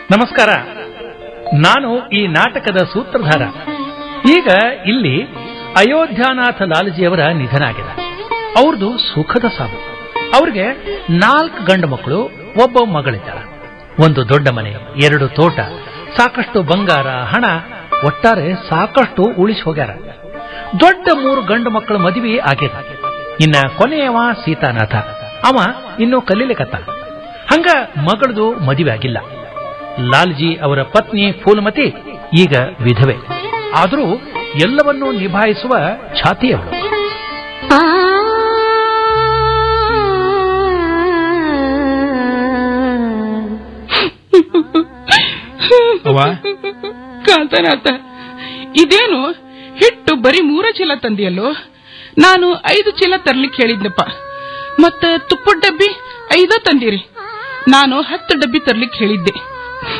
ನಮಸ್ಕಾರ. ನಾನು ಈ ನಾಟಕದ ಸೂತ್ರಧಾರ. ಈಗ ಇಲ್ಲಿ ಅಯೋಧ್ಯನಾಥ ಲಾಲ್ಜಿಯವರ ನಿಧನ ಆಗಿದೆ. ಅವ್ರದ್ದು ಸುಖದ ಸಾವು. ಅವ್ರಿಗೆ 4 ಗಂಡು ಮಕ್ಕಳು, ಒಬ್ಬ ಮಗಳಿದ್ದಾಳೆ. ಒಂದು ದೊಡ್ಡ ಮನೆ, 2 ತೋಟ, ಸಾಕಷ್ಟು ಬಂಗಾರ, ಹಣ, ಒಟ್ಟಾರೆ ಸಾಕಷ್ಟು ಉಳಿಸಿ ಹೋಗ್ಯಾರ. ದೊಡ್ಡ 3 ಗಂಡು ಮಕ್ಕಳ ಮದುವೆ ಆಗ್ಯದ. ಇನ್ನ ಕೊನೆಯವ ಸೀತಾನಾಥ, ಅವ ಇನ್ನೂ ಕಲೀಲಿಕತ್ತ. ಹಂಗ ಮಗಳದು ಮದುವೆ ಆಗಿಲ್ಲ. ಲಾಲ್ಜಿ ಅವರ ಪತ್ನಿ ಫೂಲಮತಿ ಈಗ ವಿಧವೆ. ಆದರೂ ಎಲ್ಲವನ್ನೂ ನಿಭಾಯಿಸುವ ಛಾತಿಯವಳು. ಕಾಂತನಾಥ, ಇದೇನು ಹಿಟ್ಟು ಬರೀ 3 ಚೀಲ ತಂದಿಯಲ್ಲೋ? ನಾನು 5 ಚೀಲ ತರ್ಲಿಕ್ಕೆ ಹೇಳಿದ್ನಪ್ಪ. ಮತ್ತ ತುಪ್ಪದ ಡಬ್ಬಿ 5 ತಂದಿರಿ. ನಾನು 10 ಡಬ್ಬಿ ತರ್ಲಿಕ್ಕೆ ಹೇಳಿದ್ದೆ.